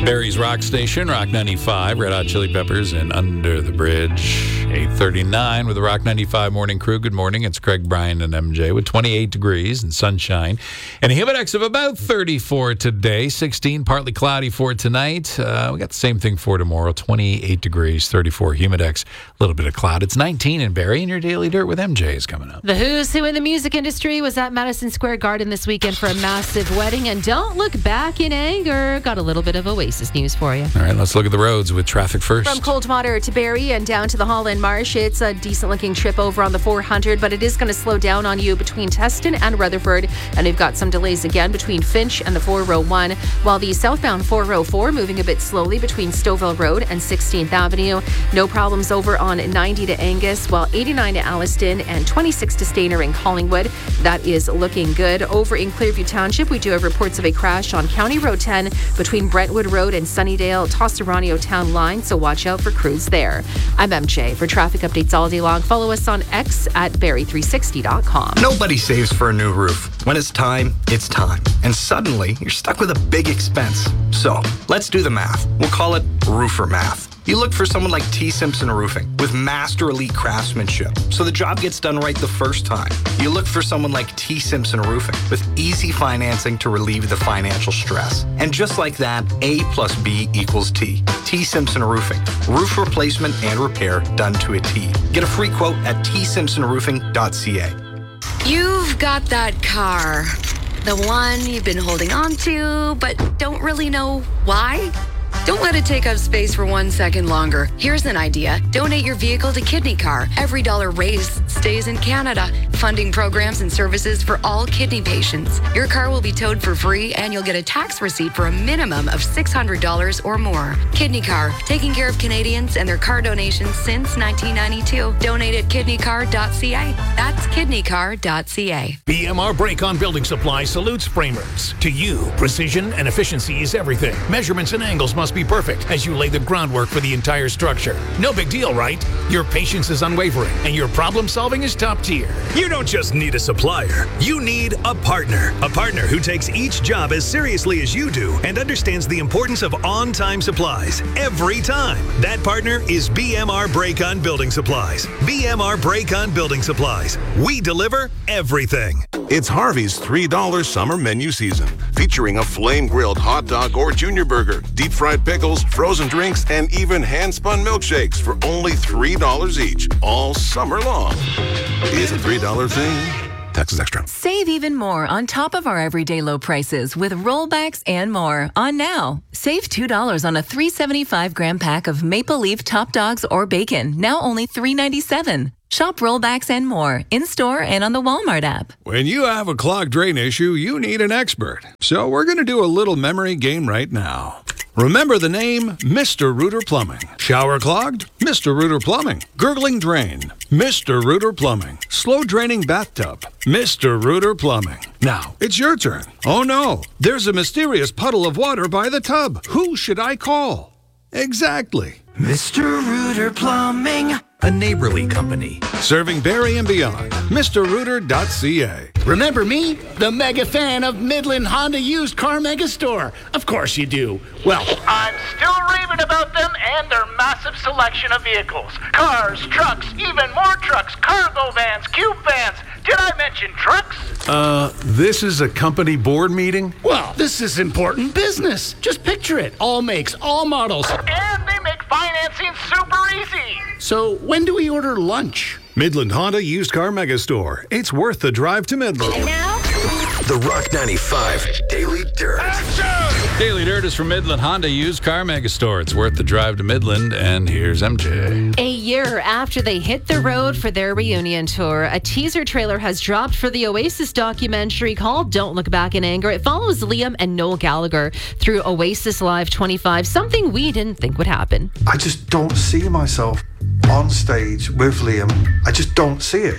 Barry's Rock Station, Rock 95, Red Hot Chili Peppers, and Under the Bridge. 8:39 with the Rock 95 Morning Crew. Good morning. It's Craig, Brian, and MJ with 28 degrees and sunshine. And a humidex of about 34 today, 16 partly cloudy for tonight. We got the same thing for tomorrow, 28 degrees, 34 humidex, a little bit of cloud. It's 19 in Barrie, and your Daily Dirt with MJ is coming up. The who's who in the music industry was at Madison Square Garden this weekend for a massive wedding. And don't look back in anger. Got a little bit of Oasis news for you. All right, let's look at the roads with traffic first. From Coldwater to Barrie and down to the Holland Marsh, it's a decent-looking trip over on the 400, but it is going to slow down on you between Teston and Rutherford, and we've got some delays again between Finch and the 401, while the southbound 404 moving a bit slowly between Stouffville Road and 16th Avenue. No problems over on 90 to Angus, while 89 to Alliston and 26 to Stayner in Collingwood. That is looking good. Over in Clearview Township, we do have reports of a crash on County Road 10 between Brentwood Road and Sunnydale, Tostarano Town Line, so watch out for crews there. I'm MJ. For traffic updates all day long, follow us on X at Barrie360.com. Nobody saves for a new roof. When it's time, it's time. And suddenly, you're stuck with a big expense. So, let's do the math. We'll call it roofer math. You look for someone like T. Simpson Roofing with master elite craftsmanship, so the job gets done right the first time. You look for someone like T. Simpson Roofing with easy financing to relieve the financial stress. And just like that, A plus B equals T. T. Simpson Roofing. Roof replacement and repair done to a T. Get a free quote at tsimpsonroofing.ca. You've got that car. The one you've been holding on to, but don't really know why? Don't let it take up space for 1 second longer. Here's an idea. Donate your vehicle to Kidney Car. Every dollar raised stays in Canada, funding programs and services for all kidney patients. Your car will be towed for free, and you'll get a tax receipt for a minimum of $600 or more. Kidney Car, taking care of Canadians and their car donations since 1992. Donate at kidneycar.ca. That's kidneycar.ca. BMR Brake-On Building Supply salutes framers. To you, precision and efficiency is everything. Measurements and angles must be perfect as you lay the groundwork for the entire structure. No big deal, right? Your patience is unwavering and your problem solving is top tier. You don't just need a supplier, you need a partner. A partner who takes each job as seriously as you do and understands the importance of on-time supplies every time. That partner is BMR Brake-On Building Supplies. BMR Brake-On Building Supplies. We deliver everything. It's Harvey's $3 summer menu season, featuring a flame-grilled hot dog or junior burger, deep-fried pickles, frozen drinks, and even hand-spun milkshakes for only $3 each, all summer long. Is a $3 thing. Taxes extra. Save even more on top of our everyday low prices with rollbacks and more on now. Save $2 on a 375-gram pack of Maple Leaf Top Dogs or bacon, now only $3.97. Shop rollbacks and more in-store and on the Walmart app. When you have a clogged drain issue, you need an expert. So we're going to do a little memory game right now. Remember the name Mr. Rooter Plumbing. Shower clogged? Mr. Rooter Plumbing. Gurgling drain? Mr. Rooter Plumbing. Slow draining bathtub? Mr. Rooter Plumbing. Now, it's your turn. Oh no, there's a mysterious puddle of water by the tub. Who should I call? Exactly. Mr. Rooter Plumbing, a neighborly company. Serving Barrie and beyond. MrRooter.ca. Remember me? The mega fan of Midland Honda Used Car Mega Store. Of course you do. Well, I'm still raving about them and their massive selection of vehicles. Cars, trucks, even more trucks, cargo vans, cube vans. Did I mention trucks? This is a company board meeting? Well, this is important business. Just picture it. All makes, all models. And they make financing super easy. So when do we order lunch? Midland Honda Used Car Mega Store. It's worth the drive to Midland. And now, the Rock 95 Daily Dirt. Daily Dirt is from Midland Honda Used Car Mega Store. It's worth the drive to Midland, and here's MJ. A year after they hit the road for their reunion tour, a teaser trailer has dropped for the Oasis documentary called Don't Look Back in Anger. It follows Liam and Noel Gallagher through Oasis Live 25, something we didn't think would happen. I just don't see myself on stage with Liam. I just don't see it.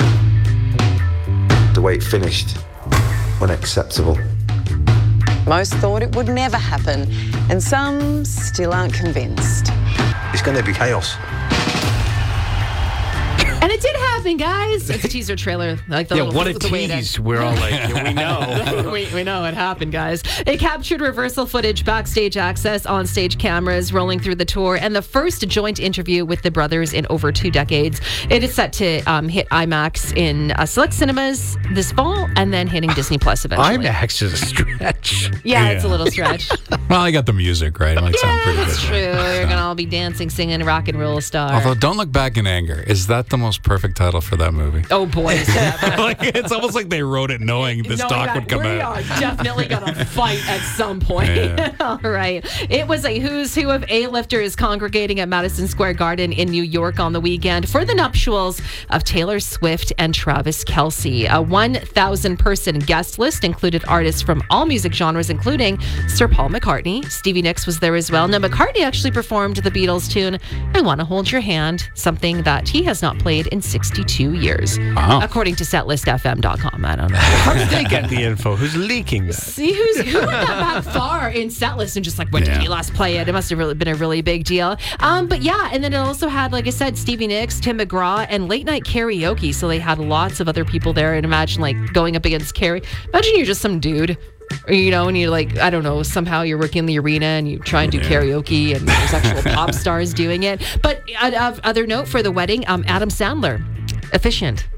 The way it finished, unacceptable. Most thought it would never happen, and some still aren't convinced. It's going to be chaos. And it did happen, guys. It's a teaser trailer. Like the what a the way it tease. We're all like, yeah, we know. we know it happened, guys. It captured reversal footage, backstage access, on-stage cameras rolling through the tour, and the first joint interview with the brothers in over 2 decades. It is set to hit IMAX in select cinemas this fall, and then hitting Disney Plus eventually. IMAX is a stretch. Yeah, it's a little stretch. Well, I got the music, right? It might sound pretty That's good. true. You're going to all be dancing, singing Rock and Roll Star. Although, Don't Look Back in Anger. Is that the most perfect title for that movie? Oh, boy. Like, it's almost like they wrote it knowing this doc would come we out. are definitely going to fight at some point. Yeah. All right. It was a who's who of A-lifters congregating at Madison Square Garden in New York on the weekend for the nuptials of Taylor Swift and Travis Kelce. A 1,000-person guest list included artists from all music genres, including Sir Paul McCartney. Stevie Nicks was there as well. Now, McCartney actually performed the Beatles tune, I Want to Hold Your Hand, something that he has not played in 62 years, according to setlistfm.com. I don't know. How did they get the info? Who's leaking that? See, who went that far in setlist and just like, when did he last play it? It must have really been a really big deal. But yeah, and then it also had, like I said, Stevie Nicks, Tim McGraw, and late night karaoke. So they had lots of other people there. And imagine like going up against Carrie. Imagine you're just some dude. Or, you know, and you're like, I don't know, somehow you're working in the arena and you try and do karaoke and there's actual pop stars doing it. But of other note for the wedding, Adam Sandler, efficient.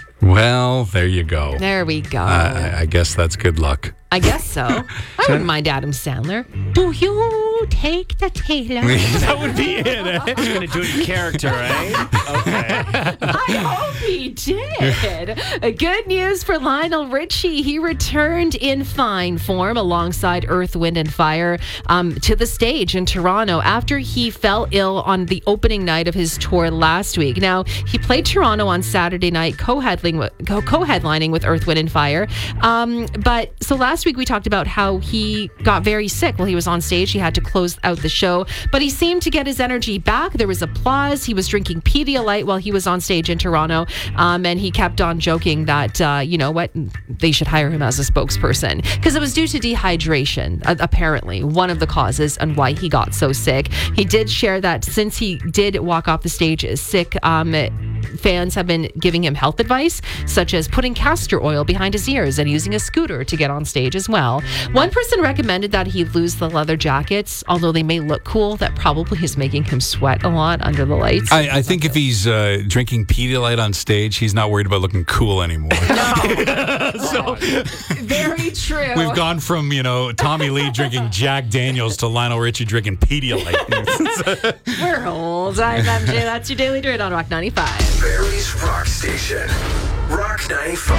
Well, there you go. There we go. I guess that's good luck. I guess so. I wouldn't mind Adam Sandler. Do you take the Taylor? That would be it. He's going to do it in character, eh? Okay. I hope he did. Good news for Lionel Richie. He returned in fine form alongside Earth, Wind and Fire to the stage in Toronto after he fell ill on the opening night of his tour last week. Now, he played Toronto on Saturday night, co-headlining with Earth, Wind and Fire. But so last week we talked about how he got very sick while he was on stage. He had to close out the show, but he seemed to get his energy back. There was applause. He was drinking Pedialyte while he was on stage in Toronto, and he kept on joking that you know what, they should hire him as a spokesperson because it was due to dehydration, apparently one of the causes and why he got so sick. He did share that since he did walk off the stage sick, fans have been giving him health advice, such as putting castor oil behind his ears and using a scooter to get on stage as well. One person recommended that he lose the leather jackets, although they may look cool. That probably is making him sweat a lot under the lights. I think if he's drinking Pedialyte on stage, he's not worried about looking cool anymore. So very true. We've gone from, you know, Tommy Lee drinking Jack Daniels to Lionel Richie drinking Pedialyte. We're old. I'm MJ. That's your Daily Dirt on Rock 95. Barry's Rock Station. Rock 95.